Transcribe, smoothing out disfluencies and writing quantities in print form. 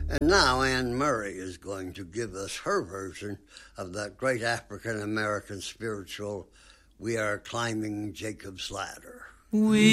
And now Anne Murray is going to give us her version of that great African American spiritual, We Are Climbing Jacob's Ladder. We